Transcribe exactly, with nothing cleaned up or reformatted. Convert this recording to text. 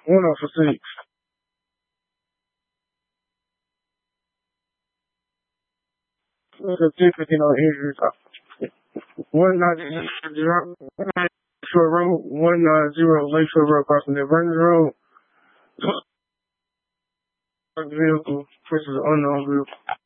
One off for six. There's a difference on injuries. One ninety zero, one ninety short road, one nine zero Lakeshore Road crossing the Vernon Road. Vehicle versus unknown vehicle.